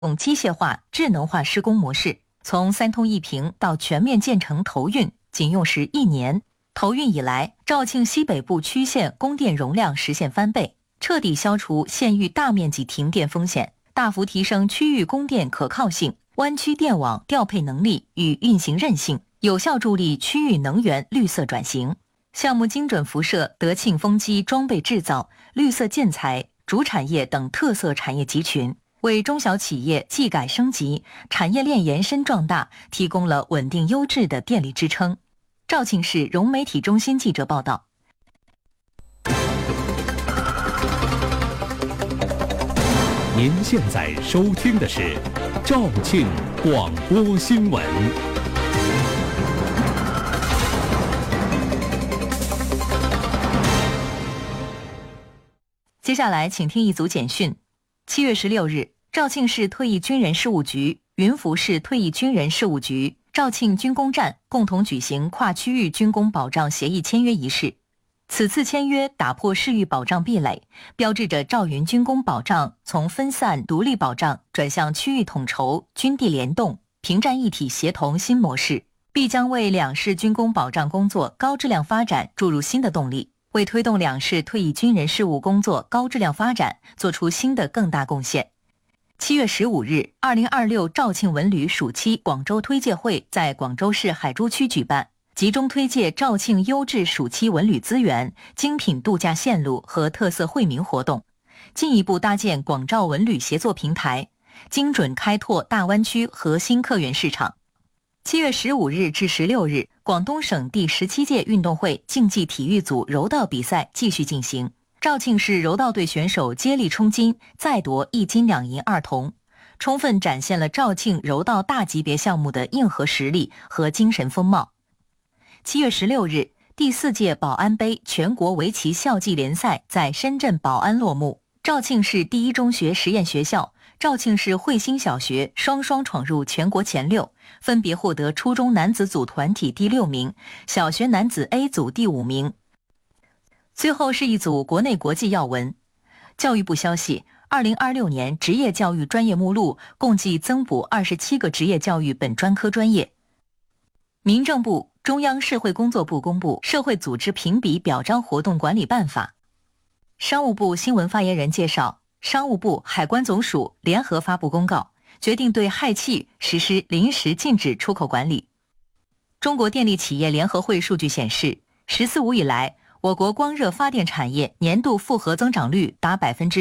用机械化、智能化施工模式，从3通1平到全面建成投运，仅用时1年。投运以来，肇庆西北部区县供电容量实现翻倍，彻底消除县域大面积停电风险，大幅提升区域供电可靠性、湾区电网调配能力与运行韧性，有效助力区域能源绿色转型。项目精准辐射德庆风机装备制造、绿色建材、主产业等特色产业集群，为中小企业技改升级、产业链延伸壮大提供了稳定优质的电力支撑。肇庆市融媒体中心记者报道。 您现在收听的是肇庆广播新闻。 接下来请听一组简讯。7月16日，肇庆市退役军人事务局、云浮市退役军人事务局、肇庆军工站共同举行跨区域军工保障协议签约仪式。此次签约打破市域保障壁垒，标志着肇云军工保障从分散独立保障转向区域统筹、军地联动、平战一体协同新模式，必将为两市军工保障工作高质量发展注入新的动力，为推动两市退役军人事务工作高质量发展做出新的更大贡献。7月15日，2026肇庆文旅暑期广州推介会在广州市海珠区举办，集中推介肇庆优质暑期文旅资源、精品度假线路和特色惠民活动，进一步搭建广肇文旅协作平台，精准开拓大湾区核心客源市场。7月15日至16日，广东省第17届运动会竞技体育组柔道比赛继续进行。肇庆市柔道队选手接力冲金，再夺1金2银2铜，充分展现了肇庆柔道大级别项目的硬核实力和精神风貌。7月16日，第4届宝安杯全国围棋校际联赛在深圳宝安落幕。肇庆市第一中学实验学校、肇庆市汇兴小学双双闯入全国前6，分别获得初中男子组团体第6名，小学男子 A 组第5名。最后是一组国内国际要闻。教育部消息，2026年职业教育专业目录共计增补27个职业教育本专科专业。民政部、中央社会工作部公布《社会组织评比表彰活动管理办法》。商务部新闻发言人介绍，商务部、海关总署联合发布公告，决定对氦气实施临时禁止出口管理。中国电力企业联合会数据显示，“十四五”以来，我国光热发电产业年度复合增长率达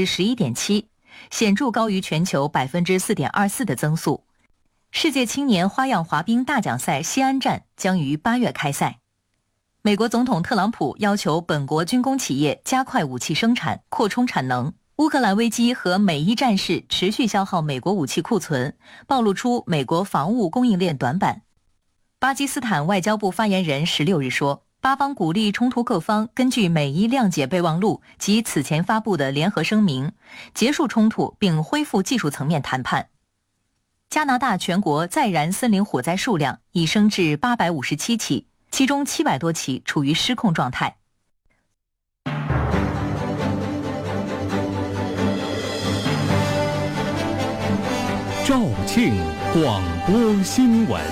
11.7%， 显著高于全球 4.24% 的增速。世界青年花样滑冰大奖赛西安站将于8月开赛。美国总统特朗普要求本国军工企业加快武器生产，扩充产能。乌克兰危机和美伊战事持续消耗美国武器库存，暴露出美国防务供应链短板。巴基斯坦外交部发言人16日说，巴方鼓励冲突各方根据美伊谅解备忘录及此前发布的联合声明，结束冲突并恢复技术层面谈判。加拿大全国在燃森林火灾数量已升至857起，其中700多起处于失控状态。 肇庆广播新闻。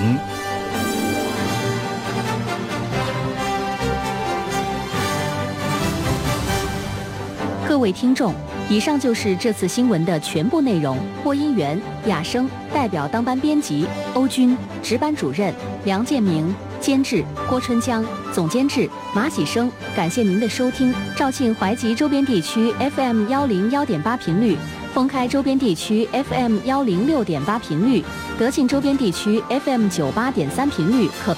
各位听众，以上就是这次新闻的全部内容。播音员雅生，代表当班编辑欧军，值班主任梁建明，监制郭春江，总监制马启生。感谢您的收听。肇庆淮吉周边地区 FM 101.8频率，封开周边地区 FM 106.8频率，德庆周边地区 FM 98.3频率可